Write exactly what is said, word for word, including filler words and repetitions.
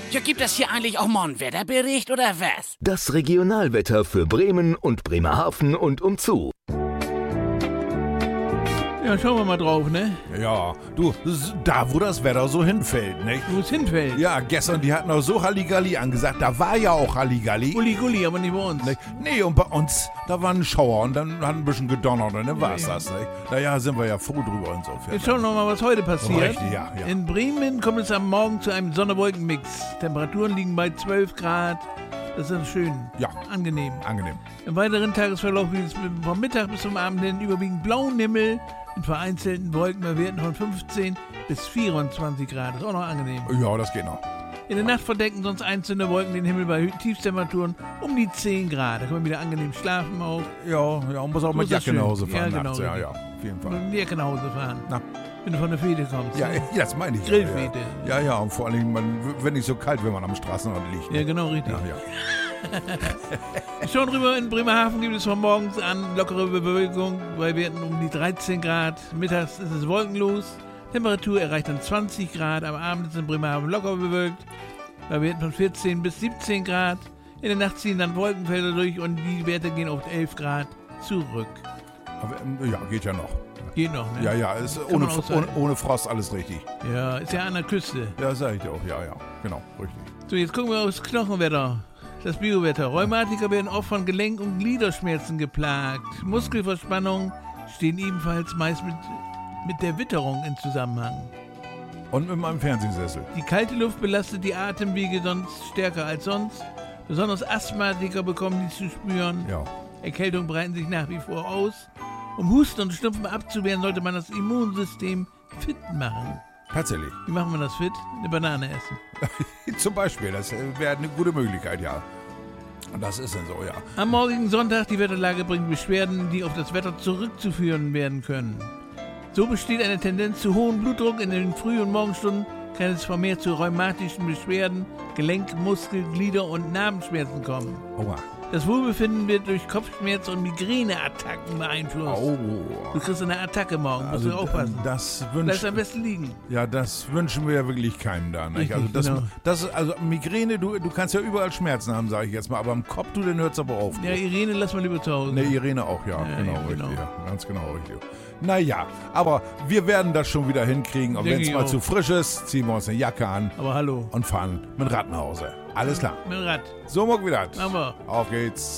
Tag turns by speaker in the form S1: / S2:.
S1: Ja, gibt es hier eigentlich auch mal einen Wetterbericht oder was?
S2: Das Regionalwetter für Bremen und Bremerhaven und umzu.
S3: Ja, schauen wir mal drauf, ne?
S4: Ja, du, s- da wo das Wetter so hinfällt, nicht?
S3: Wo es hinfällt.
S4: Ja, gestern, die hatten noch so Halligalli angesagt, da war ja auch Halligalli.
S3: Gulli, Gulli, aber nicht bei uns.
S4: Nicht? Nee, und bei uns, da war ein Schauer und dann hat ein bisschen gedonnert und dann war's
S3: Ja, ja.
S4: das, nicht? Naja, sind wir ja froh drüber insofern.
S3: Jetzt schauen wir mal, was heute passiert.
S4: Richtig, ja, ja.
S3: In Bremen kommt es am Morgen zu einem Sonne-Wolken-Mix. Temperaturen liegen bei zwölf Grad. Das ist schön.
S4: Ja.
S3: Angenehm.
S4: Angenehm.
S3: Im weiteren Tagesverlauf wird es vom Mittag bis zum Abend hin überwiegend blauen Himmel mit vereinzelten Wolken bei Werten von fünfzehn bis vierundzwanzig Grad. Das ist auch noch angenehm.
S4: Ja, das geht noch.
S3: In der Nacht verdecken sonst einzelne Wolken den Himmel bei Tiefstemperaturen um die zehn Grad. Da kann man wieder angenehm schlafen auch.
S4: Ja, ja, und muss auch
S3: So
S4: mit
S3: ist das
S4: Jacke nach
S3: schön.
S4: Hause fahren
S3: Ja, genau,
S4: nachts. Ja,
S3: richtig.
S4: ja, auf jeden
S3: Und
S4: Fall.
S3: mit der Jacke nach Hause fahren.
S4: Na.
S3: Wenn du von der Fete kommst.
S4: Ja,
S3: ne?
S4: das meine ich.
S3: Grillfete.
S4: Ja, ja, ja, und vor allen Dingen, man wird nicht so kalt, wenn man am Straßenrand liegt.
S3: Ja, genau, richtig.
S4: Ja, ja.
S3: Schon rüber in Bremerhaven gibt es von morgens an lockere Bewölkung bei Werten um die dreizehn Grad. Mittags ist es wolkenlos. Temperatur erreicht dann zwanzig Grad. Am Abend ist in Bremerhaven locker bewölkt. Bei Werten von vierzehn bis siebzehn Grad. In der Nacht ziehen dann Wolkenfelder durch und die Werte gehen auf elf Grad zurück.
S4: Aber, ähm, ja, geht ja noch.
S3: Geht noch, ne?
S4: Ja, ja, ist
S3: Kann
S4: ohne,
S3: man
S4: ohne,
S3: aushalten.
S4: ohne Frost alles richtig.
S3: Ja, ist ja an der Küste.
S4: Ja, sag ich dir auch. Ja, ja, genau, richtig.
S3: So, jetzt gucken wir aufs Knochenwetter. Das Biowetter. Rheumatiker werden oft von Gelenk- und Gliederschmerzen geplagt. Muskelverspannungen stehen ebenfalls meist mit, mit der Witterung in Zusammenhang.
S4: Und mit meinem Fernsehsessel.
S3: Die kalte Luft belastet die Atemwege sonst stärker als sonst. Besonders Asthmatiker bekommen dies zu spüren.
S4: Ja.
S3: Erkältungen breiten sich nach wie vor aus. Um Husten und Schnupfen abzuwehren, sollte man das Immunsystem fit machen.
S4: Tatsächlich.
S3: Wie machen wir das fit? Eine Banane essen.
S4: Zum Beispiel, das wäre eine gute Möglichkeit, ja. Und das ist dann so, ja.
S3: Am morgigen Sonntag, die Wetterlage bringt Beschwerden, die auf das Wetter zurückzuführen werden können. So besteht eine Tendenz zu hohem Blutdruck in den Früh- und Morgenstunden, kann es vermehrt zu rheumatischen Beschwerden, Gelenk-, Muskel-, Glieder- und Narbenschmerzen kommen.
S4: Aua.
S3: Das Wohlbefinden wird durch Kopfschmerz- und Migräneattacken beeinflusst.
S4: Oh.
S3: Du kriegst eine Attacke morgen, musst
S4: Also,
S3: du aufpassen.
S4: das
S3: Bleibst
S4: wünscht,
S3: am besten liegen.
S4: ja, das wünschen wir ja wirklich keinem da. Nicht?
S3: Richtig,
S4: Also, das,
S3: genau.
S4: das, ist- also Migräne, du, du kannst ja überall Schmerzen haben, sage ich jetzt mal, aber am Kopf, du, den hört's aber auf.
S3: Ja, Irene, lass mal lieber zu Hause.
S4: Ne, Irene auch, ja,
S3: Ja,
S4: genau,
S3: ja,
S4: richtig,
S3: genau.
S4: ja, ganz genau richtig. Naja, aber wir werden das schon wieder hinkriegen und
S3: Denke
S4: wenn es
S3: ich
S4: mal
S3: auch.
S4: zu frisch ist, ziehen wir uns eine Jacke an
S3: Aber hallo,
S4: und fahren mit Rad nach Hause. Alles klar.
S3: mit dem Rad.
S4: So, Muck wieder.
S3: Aber.
S4: Auf geht's.